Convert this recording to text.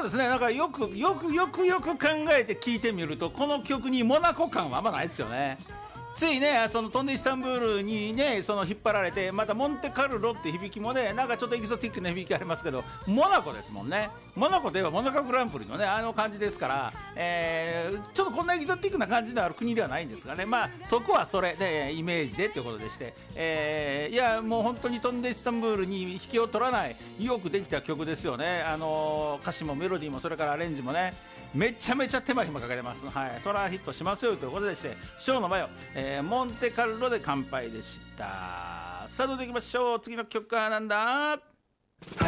ですね、なんかよく考えて聞いてみると、この曲にモナコ感はあんまないですよね。ついね、その飛んでイスタンブールにね、その引っ張られて、またモンテカルロって響きもね、なんかちょっとエキゾティックな響きありますけど、モナコですもんね。モナコといえばモナコグランプリのね、あの感じですから、ちょっとこんなエキゾティックな感じのある国ではないんですがね、まあそこはそれでイメージでということでして、いやもう本当に飛んでイスタンブールに引けを取らないよくできた曲ですよね。歌詞もメロディーもそれからアレンジもね、めちゃめちゃ手間暇かけてます。はい、それはヒットしますよということでして、ショーの前を、モンテカルロで乾杯でした。さあどうでいきましょう。次の曲はなんだ。